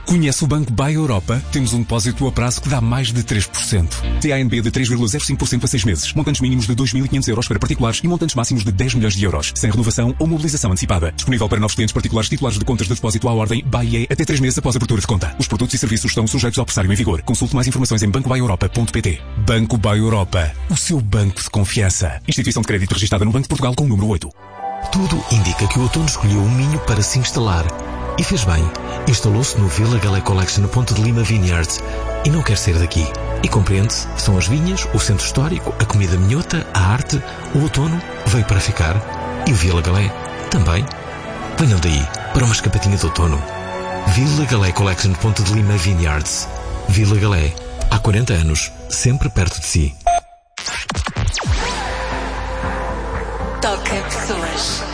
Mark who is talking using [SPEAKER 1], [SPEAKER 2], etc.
[SPEAKER 1] Conhece o Banco Buy Europa? Temos um depósito a prazo que dá mais de 3%. TANB de 3,05% a 6 meses. Montantes mínimos de 2.500 euros para particulares e montantes máximos de 10 milhões de euros. Sem renovação ou mobilização antecipada. Disponível para novos clientes particulares titulares de contas de depósito à ordem BAIE até 3 meses após a abertura de conta. Os produtos e serviços estão sujeitos ao pressário em vigor. Consulte mais informações em bancobuyeuropa.pt. Banco Buy Europa. O seu banco de confiança. Instituição de crédito registrada no Banco de Portugal com o número 8.
[SPEAKER 2] Tudo indica que o outono escolheu um Minho para se instalar. E fez bem. Instalou-se no Villa Galé Collection no Ponte de Lima Vineyards e não quer sair daqui. E compreende-se, são as vinhas, o centro histórico, a comida minhota, a arte. O outono veio para ficar. E o Villa Galé também. Venham daí para uma escapatinha de outono. Villa Galé Collection no Ponte de Lima Vineyards. Villa Galé. Há 40 anos, sempre perto de si.
[SPEAKER 3] Toca pessoas.